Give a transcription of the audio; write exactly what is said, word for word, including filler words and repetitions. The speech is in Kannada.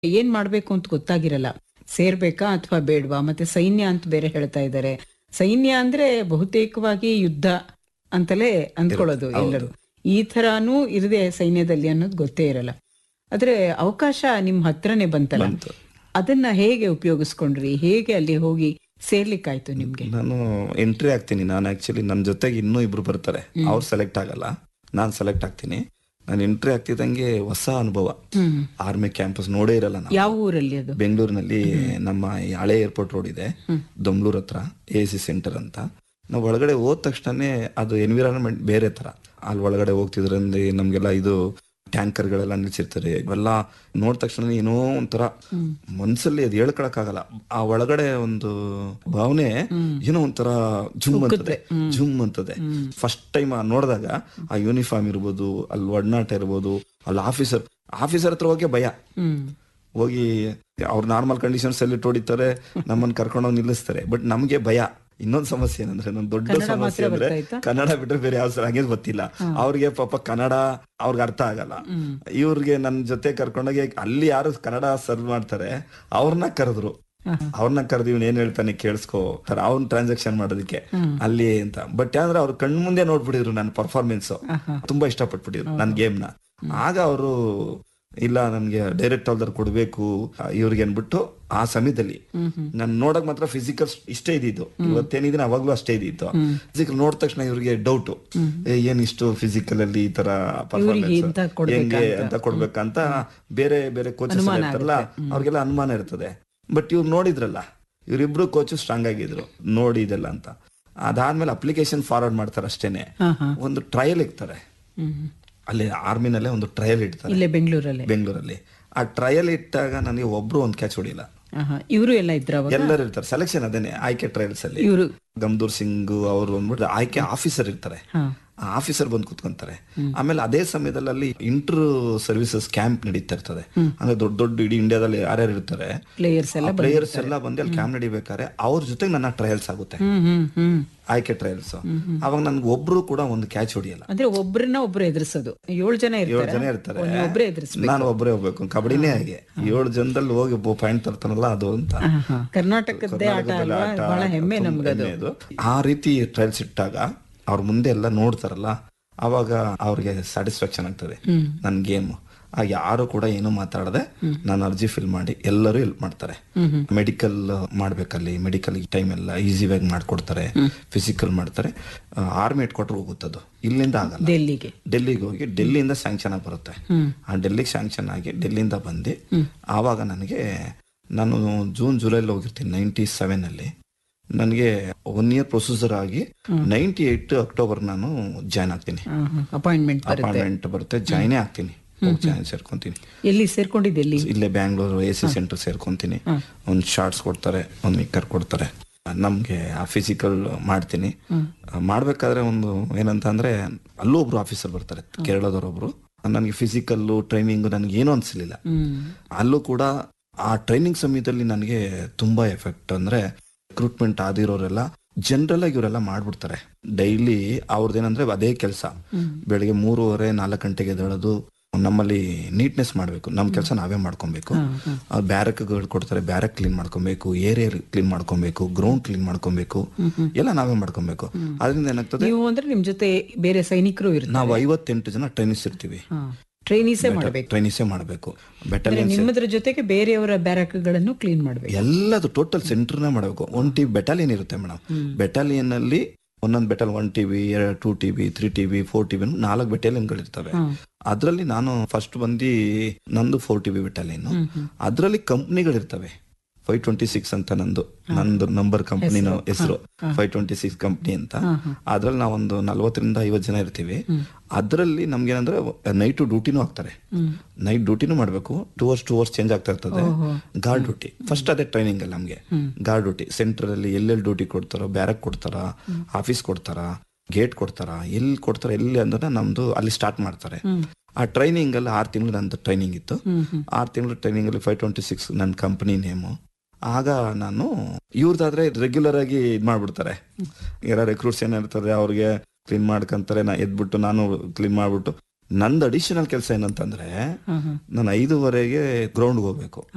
ಏನ್ ಮಾಡ್ಬೇಕು ಅಂತ ಗೊತ್ತಾಗಿರಲ್ಲ. ಸೇರ್ಬೇಕಾ ಅಥವಾ ಬೇಡ್ವಾ? ಮತ್ತೆ ಸೈನ್ಯ ಅಂತ ಬೇರೆ ಹೇಳ್ತಾ ಇದ್ದಾರೆ. ಸೈನ್ಯ ಅಂದ್ರೆ ಬಹುತೇಕವಾಗಿ ಯುದ್ಧ ಅಂತಲೇ ಅಂದ್ಕೊಳ್ಳೋದು ಎಲ್ಲರೂ. ಈ ತರಾನು ಇರದೆ ಸೈನ್ಯದಲ್ಲಿ ಅನ್ನೋದು ಗೊತ್ತೇ ಇರಲ್ಲ. ಆದ್ರೆ ಅವಕಾಶ ನಿಮ್ ಹತ್ರನೇ ಬಂತಲ್ಲ, ಅದನ್ನ ಹೇಗೆ ಉಪಯೋಗಿಸ್ಕೊಂಡ್ರಿ? ಹೇಗೆ ಅಲ್ಲಿ ಹೋಗಿ ಸೇರ್ಲಿಕ್ಕಾಯ್ತು ನಿಮ್ಗೆ? ನಾನು ಎಂಟ್ರಿ ಆಗ್ತೀನಿ. ನಾನು ಆಕ್ಚುಲಿ ನನ್ನ ಜೊತೆಗೆ ಇನ್ನೂ ಇಬ್ರು ಬರ್ತಾರೆ. ಅವ್ರು ಸೆಲೆಕ್ಟ್ ಆಗಲ್ಲ, ನಾನು ಸೆಲೆಕ್ಟ್ ಆಗ್ತೀನಿ. ನಾನು ಎಂಟ್ರಿ ಆಗ್ತಿದ್ದಂಗೆ ಹೊಸ ಅನುಭವ. ಆರ್ಮಿ ಕ್ಯಾಂಪಸ್ ನೋಡೇ ಇರಲ್ಲ ನಾನು. ಯಾವ ಊರಲ್ಲಿ ಅದು? ಬೆಂಗಳೂರಿನಲ್ಲಿ ನಮ್ಮ ಈ ಹಳೆ ಏರ್ಪೋರ್ಟ್ ರೋಡ್ ಇದೆ, ದೊಂಬ್ಳೂರ್ ಹತ್ರ ಎ ಸಿ ಸೆಂಟರ್ ಅಂತ. ನಾವು ಒಳಗಡೆ ಹೋದ ತಕ್ಷಣನೇ ಅದು ಎನ್ವಿರಾನ್ಮೆಂಟ್ ಬೇರೆ ತರ. ಅಲ್ಲಿ ಒಳಗಡೆ ಹೋಗ್ತಿದ್ರಂದ್ರೆ ನಮ್ಗೆಲ್ಲ ಇದು ಟ್ಯಾಂಕರ್ಗಳೆಲ್ಲ ನಿಲ್ಸಿರ್ತಾರೆ. ಇವೆಲ್ಲ ನೋಡಿದ ತಕ್ಷಣ ಏನೋ ಒಂಥರ ಮನ್ಸಲ್ಲಿ ಅದು ಹೇಳ್ಕೊಳಕ್ ಆಗಲ್ಲ. ಆ ಒಳಗಡೆ ಒಂದು ಭಾವನೆ ಏನೋ ಒಂಥರ ಜುಮ್ ಅಂತದೆ, ಜುಮ್ ಅಂತದೆ. ಫಸ್ಟ್ ಟೈಮ್ ನೋಡಿದಾಗ ಆ ಯೂನಿಫಾರ್ಮ್ ಇರ್ಬೋದು, ಅಲ್ಲಿ ಒಡನಾಟ ಇರ್ಬೋದು, ಅಲ್ಲಿ ಆಫೀಸರ್ ಆಫೀಸರ್ ಹತ್ರ ಹೋಗಿ ಭಯ. ಹೋಗಿ ಅವ್ರು ನಾರ್ಮಲ್ ಕಂಡೀಷನ್ಸ್ ಅಲ್ಲಿ ಹೊಡಿತಾರೆ, ನಮ್ಮನ್ನ ಕರ್ಕೊಂಡೋಗಿ ನಿಲ್ಲಿಸ್ತಾರೆ. ಬಟ್ ನಮ್ಗೆ ಭಯ. ಇನ್ನೊಂದು ಸಮಸ್ಯೆ ಏನಂದ್ರೆ, ನನ್ ದೊಡ್ಡ ಸಮಸ್ಯೆ ಅಂದ್ರೆ ಕನ್ನಡ ಬಿಟ್ರೆ ಬೇರೆ ಯಾವ ಸಲ ಹಂಗೆ ಗೊತ್ತಿಲ್ಲ ಅವ್ರಿಗೆ. ಪಾಪ ಕನ್ನಡ ಅವ್ರಿಗೆ ಅರ್ಥ ಆಗಲ್ಲ. ಇವ್ರಿಗೆ ನನ್ ಜೊತೆ ಕರ್ಕೊಂಡೋಗಿ ಅಲ್ಲಿ ಯಾರು ಕನ್ನಡ ಸರ್ವ್ ಮಾಡ್ತಾರೆ ಅವ್ರನ್ನ ಕರೆದ್ರು. ಅವ್ರನ್ನ ಕರೆದು ಇವ್ನ ಏನ್ ಹೇಳ್ತಾನೆ ಕೇಳಿಸ್ಕೋ ತರ ಅವ್ನ ಟ್ರಾನ್ಸಾಕ್ಷನ್ ಮಾಡೋದಕ್ಕೆ ಅಲ್ಲಿ ಅಂತ. ಬಟ್ ಅಂದ್ರೆ ಅವ್ರ ಕಣ್ ಮುಂದೆ ನೋಡ್ಬಿಟ್ಟಿದ್ರು ನನ್ನ ಪರ್ಫಾರ್ಮೆನ್ಸ್. ತುಂಬಾ ಇಷ್ಟಪಟ್ಬಿಟ್ಟಿದ್ರು ನನ್ ಗೇಮ್ ನ. ಆಗ ಅವರು ಇಲ್ಲ ನನ್ಗೆ ಡೈರೆಕ್ಟ್ ಆಲ್ದರ್ ಕೊಡ್ಬೇಕು ಇವ್ರಿಗೆ ಅನ್ಬಿಟ್ಟು ಆ ಸಮಯದಲ್ಲಿ ನಾನು ನೋಡಕ್ ಮಾತ್ರ ಫಿಸಿಕಲ್ ಇಷ್ಟೇ ಇದ್ದಿದ್ದು. ಇವತ್ತೇನಿದ್ರೆ ಅವಾಗ್ಲೂ ಅಷ್ಟೇ ಇದ್ದಿತ್ತು. ಫಿಸಿಕಲ್ ನೋಡಿದ ತಕ್ಷಣ ಇವ್ರಿಗೆ ಡೌಟ್, ಏನ್ ಇಷ್ಟು ಫಿಸಿಕಲ್ ಅಲ್ಲಿ ಈ ತರ ಪರ್ಫಾರ್ಮೆನ್ಸ್ ಹೆಂಗೆ ಅಂತ ಕೊಡ್ಬೇಕಂತ ಬೇರೆ ಬೇರೆ ಕೋಚಸ್ ಇರ್ತಾರಲ್ಲ ಅವ್ರಿಗೆಲ್ಲ ಅನುಮಾನ ಇರ್ತದೆ. ಬಟ್ ಇವ್ರು ನೋಡಿದ್ರಲ್ಲ, ಇವ್ರಿಬ್ರು ಕೋಚು ಸ್ಟ್ರಾಂಗ್ ಆಗಿದ್ರು ನೋಡಿ ಇದೆಲ್ಲ ಅಂತ. ಅದಾದ್ಮೇಲೆ ಅಪ್ಲಿಕೇಶನ್ ಫಾರ್ವರ್ಡ್ ಮಾಡ್ತಾರೆ ಅಷ್ಟೇನೆ. ಒಂದು ಟ್ರಯಲ್ ಇರ್ತಾರೆ ಅಲ್ಲಿ ಆರ್ಮಿನಲ್ಲೇ, ಒಂದು ಟ್ರಯಲ್ ಇಡ್ತಾರೆ ಇಲ್ಲೇ ಬೆಂಗಳೂರಲ್ಲಿ. ಬೆಂಗಳೂರಲ್ಲಿ ಆ ಟ್ರಯಲ್ ಇಟ್ಟಾಗ ನನಗೆ ಒಬ್ರು ಒಂದ್ ಕ್ಯಾಚ್ ಹೊಡಿಲ್ಲ. ಇವರು ಎಲ್ಲ ಇದ್ರ ಎಲ್ಲರೂ ಇರ್ತಾರೆ. ಸೆಲೆಕ್ಷನ್ ಅದೇನೆ ಆಯ್ಕೆ ಟ್ರಯಲ್ಸ್ ಅಲ್ಲಿ. ಇವರು ಗಮ್ದೂರ್ ಸಿಂಗ್ ಅವರು ಅಂದ್ಬಿಟ್ಟು ಆಯ್ಕೆ ಆಫೀಸರ್ ಇರ್ತಾರೆ. ಆಫೀಸರ್ ಬಂದು ಕುತ್ಕೊಂತಾರೆ. ಆಮೇಲೆ ಅದೇ ಸಮಯದಲ್ಲಿ ಅಲ್ಲಿ ಇಂಟರ್ ಸರ್ವಿಸಸ್ ಕ್ಯಾಂಪ್ ನಡೀತಾ ಇರ್ತದೆ. ಅಂದ್ರೆ ದೊಡ್ಡ ದೊಡ್ಡ ಇಡೀ ಇಂಡಿಯಾದಲ್ಲಿ ಯಾರ್ಯಾರು ಇರ್ತಾರೆ ಪ್ಲೇಯರ್ಸ್ ಎಲ್ಲ ಪ್ಲೇಯರ್ಸ್ ಎಲ್ಲ ಬಂದು ಅಲ್ಲಿ ಕ್ಯಾಂಪ್ ನಡಿಬೇಕಾದ್ರೆ ಅವ್ರ ಜೊತೆಗೆ ನನ್ನ ಟ್ರಯಲ್ಸ್ ಆಗುತ್ತೆ, ಆಯ್ಕೆ ಟ್ರಯಲ್ಸ್. ಅವಾಗ ನನ್ಗೆ ಒಬ್ರು ಕೂಡ ಒಂದು ಕ್ಯಾಚ್ ಹೊಡಿಯಲ್ಲ. ಅಂದ್ರೆ ಒಬ್ರನ್ನ ಒಬ್ರು ಎದುರಿಸೋದು. ಏಳು ಜನ ಏಳು ಜನ ಇರ್ತಾರೆ, ಒಬ್ರೇ ಎದುರಿಸ್ಬೇಕು. ನಾನು ಒಬ್ಬರೇ ಹೋಗ್ಬೇಕು. ಕಬಡ್ಡಿನೇ ಹಾಗೆ, ಏಳು ಜನದಲ್ಲಿ ಹೋಗಿ ಪಾಯಿಂಟ್ ತರ್ತಾನಲ್ಲ ಅದು ಅಂತ. ಕರ್ನಾಟಕದ್ದೇ ಆಟ ಅಲ್ವಾ, ಬಹಳ ಹೆಮ್ಮೆ ನಮ್ಗದು. ಆ ರೀತಿ ಟ್ರಯಲ್ಸ್ ಇಟ್ಟಾಗ ಅವ್ರ ಮುಂದೆ ಎಲ್ಲ ನೋಡ್ತಾರಲ್ಲ, ಅವಾಗ ಅವ್ರಿಗೆ ಸ್ಯಾಟಿಸ್ಫ್ಯಾಕ್ಷನ್ ಆಗ್ತದೆ ನನ್ ಗೇಮ್. ಆಗ ಯಾರು ಕೂಡ ಏನು ಮಾತಾಡದೆ ನಾನು ಅರ್ಜಿ ಫಿಲ್ ಮಾಡಿ ಎಲ್ಲರೂ ಹೆಲ್ಪ್ ಮಾಡ್ತಾರೆ. ಮೆಡಿಕಲ್ ಮಾಡ್ಬೇಕಲ್ಲಿ, ಮೆಡಿಕಲ್ ಟೈಮ್ ಎಲ್ಲ ಈಸಿಯಾಗಿ ಮಾಡ್ಕೊಡ್ತಾರೆ, ಫಿಸಿಕಲ್ ಮಾಡ್ತಾರೆ. ಆರ್ಮಿ ಹೆಡ್ ಕ್ವಾರ್ಟರ್ ಹೋಗುತ್ತದು, ಇಲ್ಲಿಂದ ಆಗಲ್ಲ. ಡೆಲ್ಲಿಗೆ ಡೆಲ್ಲಿಗೆ ಹೋಗಿ ಡೆಲ್ಲಿಯಿಂದ ಸ್ಯಾಂಕ್ಷನ್ ಆಗಿ ಬರುತ್ತೆ. ಆ ಡೆಲ್ಲಿಗೆ ಸ್ಯಾಂಕ್ಷನ್ ಆಗಿ ಡೆಲ್ಲಿಯಿಂದ ಬಂದು ಆವಾಗ ನನಗೆ, ನಾನು ಜೂನ್ ಜುಲೈಲಿ ಹೋಗಿರ್ತೀನಿ ನೈಂಟಿ ಸೆವೆನ್ ಅಲ್ಲಿ. ನನಗೆ ಒನ್ ಇಯರ್ ಪ್ರೊಸೀಜರ್ ಆಗಿ ನೈಂಟಿ ಏಟ್ ಅಕ್ಟೋಬರ್ ನಾನು ಜಾಯ್ನ್ ಆಗ್ತೀನಿ. ಅಪಾಯಿಂಟ್ಮೆಂಟ್ ಅಪಾಯಿಂಟ್ಮೆಂಟ್ ಬರುತ್ತೆ, ಜಾಯ್ನೇ ಆಗ್ತೀನಿ, ಜಾಯ್ನ್ ಸೇರ್ಕೊಂತೀನಿ. ಎಲ್ಲಿ ಸೇರ್ಕೊಂಡಿದ್ದೆ? ಇಲ್ಲೇ ಬ್ಯಾಂಗ್ಳೂರು ಎ ಸಿ ಸೆಂಟರ್ ಸೇರ್ಕೊಂತೀನಿ. ಒಂದ್ ಶಾರ್ಟ್ಸ್ ಕೊಡ್ತಾರೆ, ಒಂದ್ ನಿಕ್ಕರ್ ಕೊಡ್ತಾರೆ. ನಮ್ಗೆ ಆ ಫಿಸಿಕಲ್ ಮಾಡ್ತೀನಿ. ಮಾಡ್ಬೇಕಾದ್ರೆ ಒಂದು ಏನಂತ ಅಂದ್ರೆ, ಅಲ್ಲೂ ಒಬ್ರು ಆಫೀಸರ್ ಬರ್ತಾರೆ, ಕೇರಳದವ್ರೊಬ್ರು. ನನಗೆ ಫಿಸಿಕಲ್ ಟ್ರೈನಿಂಗ್ ನನಗೆ ಏನೂ ಅನ್ಸಲಿಲ್ಲ. ಅಲ್ಲೂ ಕೂಡ ಆ ಟ್ರೈನಿಂಗ್ ಸಮಯದಲ್ಲಿ ನನಗೆ ತುಂಬಾ ಎಫೆಕ್ಟ್ ಅಂದ್ರೆ, ರಿಕ್ರೂಟ್ಮೆಂಟ್ ಆದಿರೋರೆಲ್ಲ ಜನರಲ್ ಆಗಿ ಇವರೆಲ್ಲ ಮಾಡ್ಬಿಡ್ತಾರೆ. ಡೈಲಿ ಅವ್ರದ್ದೇನಂದ್ರೆ ಅದೇ ಕೆಲಸ. ಬೆಳಿಗ್ಗೆ ಮೂರುವರೆ ನಾಲ್ಕು ಗಂಟೆಗೆ ಎದ್ದೇಳೋದು. ನಮ್ಮಲ್ಲಿ ನೀಟ್ನೆಸ್ ಮಾಡ್ಬೇಕು, ನಮ್ ಕೆಲಸ ನಾವೇ ಮಾಡ್ಕೊಬೇಕು. ಬ್ಯಾರಕ್ಗಳು ಕೊಡ್ತಾರೆ, ಬ್ಯಾರಕ್ ಕ್ಲೀನ್ ಮಾಡ್ಕೊಬೇಕು, ಏರಿಯಾ ಕ್ಲೀನ್ ಮಾಡ್ಕೊಬೇಕು, ಗ್ರೌಂಡ್ ಕ್ಲೀನ್ ಮಾಡ್ಕೊಬೇಕು, ಎಲ್ಲ ನಾವೇ ಮಾಡ್ಕೊಬೇಕು. ಅದರಿಂದ ಏನಾಗ್ತದೆ, ನೀವು ಅಂದ್ರೆ ನಿಮ್ ಜೊತೆ ಬೇರೆ ಸೈನಿಕರು ಇರ್ತಾರೆ. ನಾವು ಐವತ್ತೆಂಟು ಜನ ಟ್ರೈನಿಸ್ ಇರ್ತೀವಿ. ಟ್ರೈನಿಸೇ ಮಾಡಬೇಕು, ಟ್ರೈನಿಸೇ ಮಾಡಬೇಕು. ಬೆಟಾಲಿಯನ್ ನಿಮ್ಮದ್ರ ಜೊತೆಗೆ ಬೇರೆಯವರ ಬ್ಯಾರಕ್ಗಳನ್ನು ಕ್ಲೀನ್ ಮಾಡಬೇಕು. ಎಲ್ಲದು ಟೋಟಲ್ ಸೆಂಟರ್ನೇ ಮಾಡಬೇಕು. ಒನ್ ಟಿ ಬೆಟಾಲಿಯನ್ ಇರುತ್ತೆ ಮೇಡಮ್. ಬೆಟಾಲಿಯನ್ ಅಲ್ಲಿ ಒಂದೊಂದು ಬೆಟಾಲ್ one TV, two TV, three TV, four TV, ನಾಲ್ಕು ಬೆಟಾಲಿಯನ್ಗಳು ಇರ್ತವೆ. ಅದ್ರಲ್ಲಿ ನಾನು ಫಸ್ಟ್ ಬಂದು ನಂದು ಫೋರ್ ಟಿವಿ ಬೆಟಾಲಿಯನ್. ಅದ್ರಲ್ಲಿ ಕಂಪ್ನಿಗಳಿರ್ತವೆ. ಫೈವ್ ಟ್ವೆಂಟಿ ಸಿಕ್ಸ್ ಅಂತ ನಂದು ನಂದು ನಂಬರ್ ಕಂಪ್ನಿನ ಹೆಸರು, ಫೈವ್ ಟ್ವೆಂಟಿ ಸಿಕ್ಸ್ ಕಂಪ್ನಿ ಅಂತ. ಅದ್ರಲ್ಲಿ ನಾವೊಂದು ನಲ್ವತ್ತರಿಂದ ಐವತ್ತು ಜನ ಇರ್ತೀವಿ. ಅದ್ರಲ್ಲಿ ನಮ್ಗೇನಂದ್ರೆ ನೈಟ್ ಡ್ಯೂಟಿನೂ ಹಾಕ್ತಾರೆ. ನೈಟ್ ಡ್ಯೂಟಿನೂ ಮಾಡ್ಬೇಕು. Two hours two hours change ಆಗ್ತಾ ಇರ್ತದೆ. ಗಾರ್ಡ್ ಡ್ಯೂಟಿ ಫಸ್ಟ್ ಅದೇ ಟ್ರೈನಿಂಗ್ ಅಲ್ಲಿ ನಮ್ಗೆ. ಗಾರ್ಡ್ ಡ್ಯೂಟಿ ಸೆಂಟರ್ ಅಲ್ಲಿ ಎಲ್ಲೆಲ್ಲಿ ಡ್ಯೂಟಿ ಕೊಡ್ತಾರೋ, ಬ್ಯಾರಕ್ ಕೊಡ್ತಾರ, ಆಫೀಸ್ ಕೊಡ್ತಾರ, ಗೇಟ್ ಕೊಡ್ತಾರ, ಎಲ್ಲಿ ಕೊಡ್ತಾರ, ಎಲ್ಲಿ ಅಂದ್ರೆ ನಮ್ದು ಅಲ್ಲಿ ಸ್ಟಾರ್ಟ್ ಮಾಡ್ತಾರೆ. ಆ ಟ್ರೈನಿಂಗ್ ಅಲ್ಲಿ ಆರು ತಿಂಗಳು ನಂದು ಟ್ರೈನಿಂಗ್ ಇತ್ತು. ಆರು ತಿಂಗಳು ಟ್ರೈನಿಂಗ್ ಅಲ್ಲಿ ಫೈವ್ ಟ್ವೆಂಟಿ ಸಿಕ್ಸ್ ನನ್ನ ಕಂಪನಿ ನೇಮು. ಆಗ ನಾನು ಇವ್ರದಾದ್ರೆ ರೆಗ್ಯುಲರ್ ಆಗಿ ಇದ್ ಮಾಡ್ಬಿಡ್ತಾರೆ. ಯಾರ ರೆಕ್ರೂಟ್ಸ್ ಏನಿರ್ತದೆ ಅವ್ರಿಗೆ ಕ್ಲೀನ್ ಮಾಡ್ಕೊಂತಾರೆ. ನಾ ಎದ್ಬಿಟ್ಟು ನಾನು ಕ್ಲೀನ್ ಮಾಡ್ಬಿಟ್ಟು, ನಂದು ಅಡಿಷನಲ್ ಕೆಲಸ ಏನಂತಂದ್ರೆ, ನಾನು ಐದುವರೆಗೆ ಗ್ರೌಂಡ್ ಹೋಗ್ಬೇಕು.